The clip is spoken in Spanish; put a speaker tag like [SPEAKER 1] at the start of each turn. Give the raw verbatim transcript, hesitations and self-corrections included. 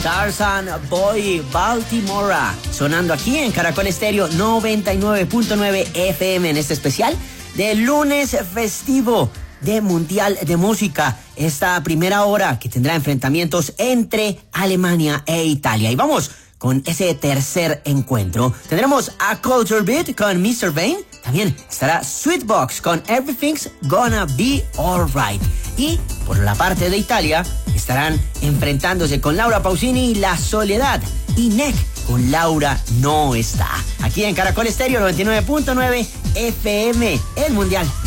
[SPEAKER 1] Tarzan Boy Baltimora, sonando aquí en Caracol Estéreo noventa y nueve punto nueve F M en este especial de lunes festivo de Mundial de Música, esta primera hora que tendrá enfrentamientos entre Alemania e Italia. Y vamos con ese tercer encuentro. Tendremos a Culture Beat con mister Vane. También estará Sweetbox con Everything's Gonna Be Alright. Y por la parte de Italia estarán enfrentándose con Laura Pausini y La Soledad. Y Neck con Laura No Está. Aquí en Caracol Estéreo noventa y nueve punto nueve F M, el Mundial